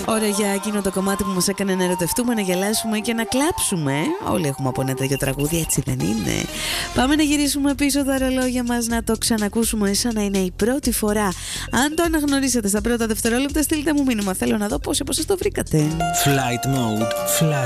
Ώρα για εκείνο το κομμάτι που μας έκανε να ερωτευτούμε, να γελάσουμε και να κλάψουμε. Όλοι έχουμε από ένα τέτοιο τραγούδι, έτσι δεν είναι? Πάμε να γυρίσουμε πίσω τα ρολόγια μας, να το ξανακούσουμε σαν να είναι η πρώτη φορά. Αν το αναγνωρίσατε στα πρώτα δευτερόλεπτα, στείλτε μου μήνυμα. Θέλω να δω πώς το βρήκατε. Flight Mode, Flash